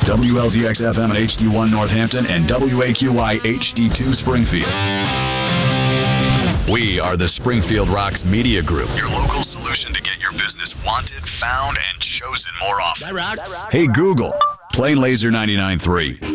WLZX-FM at HD1 Northampton and WAQY HD2 Springfield. We are the Springfield Rocks Media Group, your local solution to get your business wanted, found, and chosen more often. That rocks. Hey, Google, play Laser 99.3.